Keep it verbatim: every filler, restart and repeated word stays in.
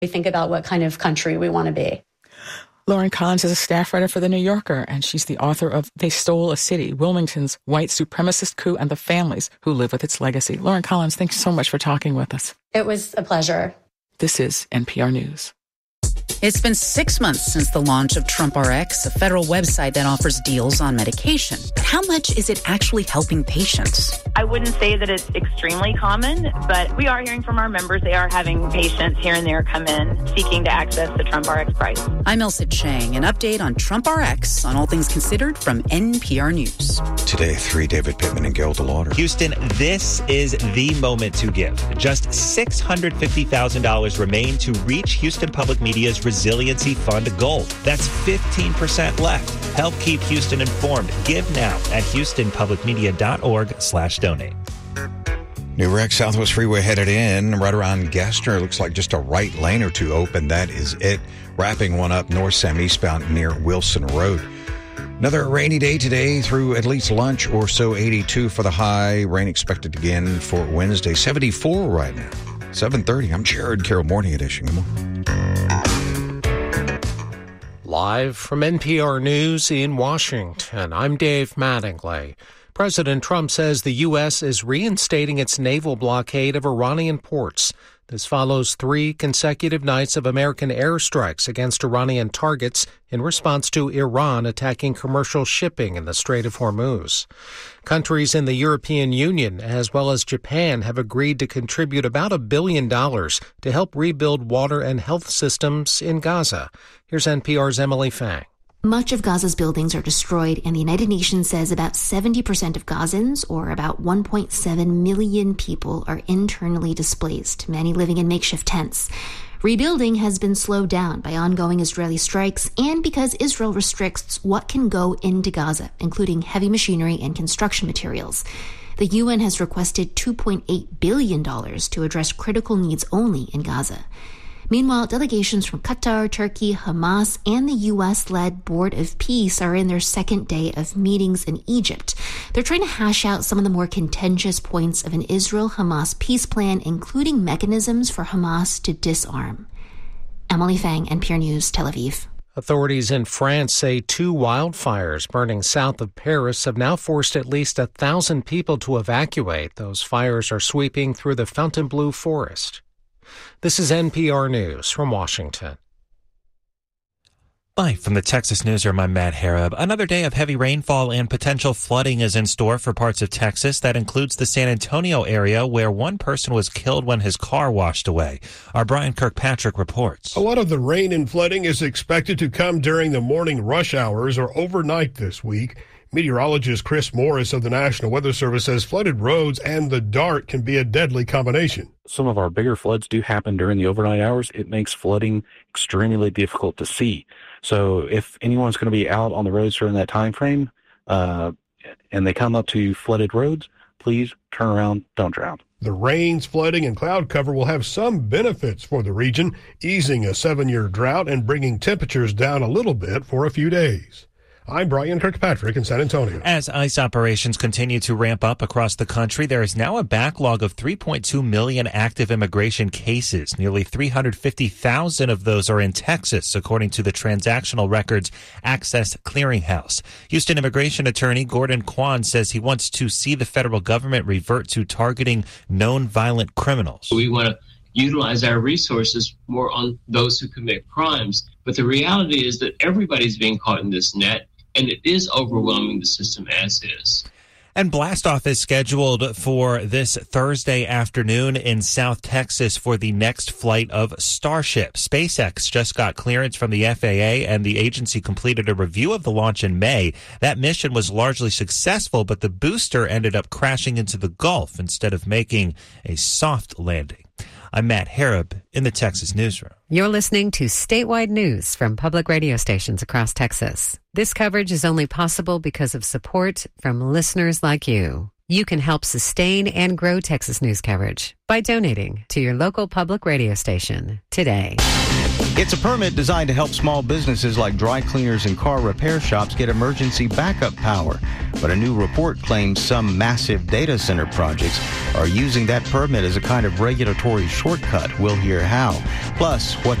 We think about what kind of country we want to be. Lauren Collins is a staff writer for The New Yorker, and she's the author of They Stole a City, Wilmington's White Supremacist Coup and the Families Who Live with Its Legacy. Lauren Collins, thanks so much for talking with us. It was a pleasure. This is N P R News. It's been six months since the launch of TrumpRx, a federal website that offers deals on medication. But how much is it actually helping patients? I wouldn't say that it's extremely common, but we are hearing from our members. They are having patients here and there come in seeking to access the TrumpRx price. I'm Ilsa Chang. An update on TrumpRx on All Things Considered from N P R News. Today, three, David Pittman and Gerald DeLauder. Houston, this is the moment to give. Just six hundred fifty thousand dollars remain to reach Houston Public Media's Resiliency Fund goal. That's fifteen percent left. Help keep Houston informed. Give now at houstonpublicmedia.org slash donate. New wreck, Southwest Freeway headed in right around Gessner. Looks like just a right lane or two open. That is it. Wrapping one up north Sam eastbound near Wilson Road. Another rainy day today through at least lunch or so. eighty-two for the high. Rain expected again for Wednesday. seventy-four right now. seven thirty. I'm Jared Carroll, Morning Edition. Good morning. Live from N P R News in Washington, I'm Dave Mattingly. President Trump says the U S is reinstating its naval blockade of Iranian ports. This follows three consecutive nights of American airstrikes against Iranian targets in response to Iran attacking commercial shipping in the Strait of Hormuz. Countries in the European Union, as well as Japan, have agreed to contribute about a billion dollars to help rebuild water and health systems in Gaza. Here's N P R's Emily Fang. Much of Gaza's buildings are destroyed, and the United Nations says about seventy percent of Gazans, or about one point seven million people, are internally displaced, many living in makeshift tents. Rebuilding has been slowed down by ongoing Israeli strikes and because Israel restricts what can go into Gaza, including heavy machinery and construction materials. The U N has requested two point eight billion dollars to address critical needs only in Gaza. Meanwhile, delegations from Qatar, Turkey, Hamas, and the U S-led Board of Peace are in their second day of meetings in Egypt. They're trying to hash out some of the more contentious points of an Israel-Hamas peace plan, including mechanisms for Hamas to disarm. Emily Fang, N P R News, Tel Aviv. Authorities in France say two wildfires burning south of Paris have now forced at least a thousand people to evacuate. Those fires are sweeping through the Fontainebleau forest. This is N P R News from Washington. Live from the Texas Newsroom, I'm Matt Harab. Another day of heavy rainfall and potential flooding is in store for parts of Texas. That includes the San Antonio area, where one person was killed when his car washed away. Our Brian Kirkpatrick reports. A lot of the rain and flooding is expected to come during the morning rush hours or overnight this week. Meteorologist Chris Morris of the National Weather Service says flooded roads and the dark can be a deadly combination. Some of our bigger floods do happen during the overnight hours. It makes flooding extremely difficult to see. So if anyone's going to be out on the roads during that time frame uh, and they come up to flooded roads, please turn around, don't drown. The rains, flooding, and cloud cover will have some benefits for the region, easing a seven-year drought and bringing temperatures down a little bit for a few days. I'm Brian Kirkpatrick in San Antonio. As ICE operations continue to ramp up across the country, there is now a backlog of three point two million active immigration cases. Nearly three hundred fifty thousand of those are in Texas, according to the Transactional Records Access Clearinghouse. Houston immigration attorney Gordon Kwan says he wants to see the federal government revert to targeting known violent criminals. We want to utilize our resources more on those who commit crimes. But the reality is that everybody's being caught in this net, and it is overwhelming the system as is. And blastoff is scheduled for this Thursday afternoon in South Texas for the next flight of Starship. SpaceX just got clearance from the F A A, and the agency completed a review of the launch in May. That mission was largely successful, but the booster ended up crashing into the Gulf instead of making a soft landing. I'm Matt Harab in the Texas Newsroom. You're listening to statewide news from public radio stations across Texas. This coverage is only possible because of support from listeners like you. You can help sustain and grow Texas news coverage by donating to your local public radio station today. It's a permit designed to help small businesses like dry cleaners and car repair shops get emergency backup power. But a new report claims some massive data center projects are using that permit as a kind of regulatory shortcut. We'll hear how. Plus, what